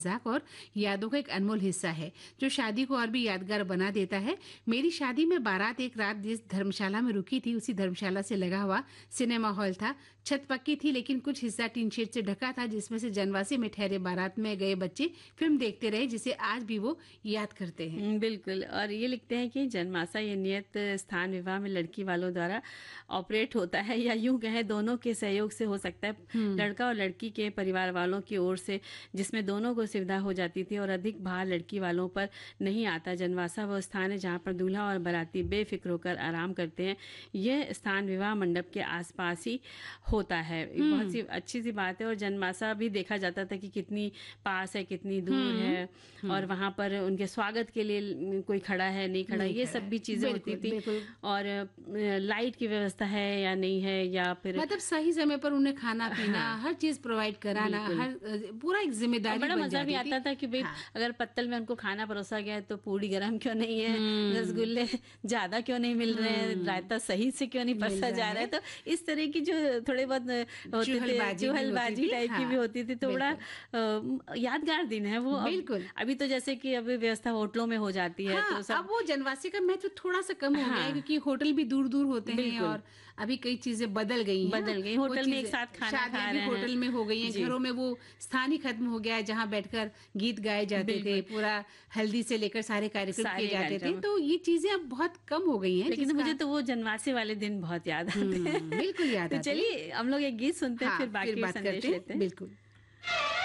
मजाक और यादों का एक अनमोल हिस्सा है जो शादी को और भी यादगार बना देता है। मेरी शादी में बारात एक रात जिस धर्मशाला में रुकी थी उसी धर्मशाला से लगा हुआ सिनेमा हॉल था। छत पक्की थी लेकिन कुछ हिस्सा टीन शेड से ढका था जिसमें से जनवासी में ठहरे बारात में गए बच्चे फिल्म देखते रहे जिसे आज भी वो याद करते हैं। बिल्कुल। और ये लिखते हैं कि जनमासा ये नियत स्थान विवाह में लड़की वालों द्वारा ऑपरेट होता है या यूं कहें दोनों के सहयोग से हो सकता है, लड़का और लड़की के परिवार वालों की ओर से, जिसमें दोनों को सुविधा हो जाती थी और अधिक भार लड़की वालों पर नहीं आता। जनवासा वो स्थान है जहाँ पर दूल्हा और बाराती बेफिक्र होकर आराम करते हैं। यह स्थान विवाह मंडप के आसपास ही होता है। बहुत सी अच्छी सी बात है। और जनमासा भी देखा जाता था कि कितनी पास है, कितनी दूर है, और वहां पर उनके स्वागत के लिए कोई खड़ा है नहीं खड़ा, ये सब भी चीजें होती थी। और लाइट की व्यवस्था है या नहीं है, या फिर मतलब सही समय पर उन्हें खाना पीना हर चीज प्रोवाइड कराना, हर पूरा एक जिम्मेदारी बड़ा बन मजा भी जाती आता थी। था कि भाई अगर पत्तल में उनको खाना परोसा गया है तो पूड़ी गर्म क्यों नहीं है, रसगुल्ले ज्यादा क्यों नहीं मिल रहे हैं, रायता सही से क्यों नहीं परसा जा रहा है। तो इस तरह की जो थोड़े बहुत होते थे, चुहलबाजी टाइप की भी होती थी। तो बड़ा यादगार दिन है वो। बिल्कुल। अभी तो जैसे कि अभी व्यवस्था होटलों में हो जाती है, तो सब अब वो जनवासी का महत्व थोड़ा सा कम हो गया है क्योंकि होटल भी दूर दूर होते हैं बिल्कुल। और अभी कई चीजें बदल गई हैं। बदल गई। वो होटल में एक चीजें- साथ खाना शादियां खा भी रहे होटल हैं। में हो गई हैं। जी। घरों में वो स्थान ही खत्म हो गया है जहाँ बैठकर गीत गाए जाते थे, बिल्कुल। पूरा हल्दी से लेकर सारे कार्यक्रम सारे किए जाते थे। कार्यक्रम। तो ये चीजें अब बहुत कम हो गई हैं। लेकिन मुझे तो वो जनवासे वाले दिन बहुत याद आते हैं। बिल्कुल याद तो आते हैं। चलिए हम लोग एक गीत सुनते हैं, हाँ, फिर बाकी बात संदेश करते हैं। लेते हैं। बिल्कुल।